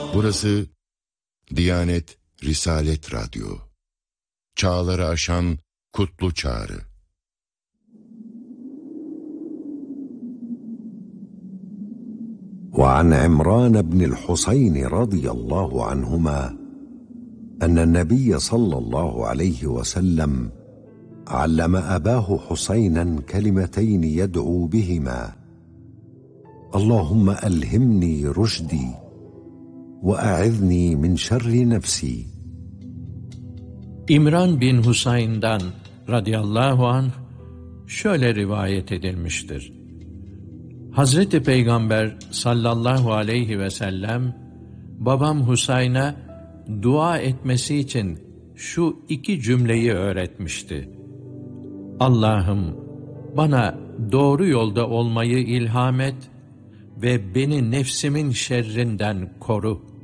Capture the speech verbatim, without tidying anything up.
Burası Diyanet Risalet Radyo. Çağları aşan kutlu çağrı. وعن عمران بن الحسين رضي الله عنهما أن النبي صلى الله عليه وسلم علم أباه حسينا كلمتين يدعو بهما: اللهم ألهمني رشدي وأعذني من شر نفسي. İmran bin Husayn'dan radıyallahu anh şöyle rivayet edilmiştir. Hazreti Peygamber sallallahu aleyhi ve sellem babam Husayn'a dua etmesi için şu iki cümleyi öğretmişti. Allah'ım bana doğru yolda olmayı ilham et ve beni nefsimin şerrinden koru.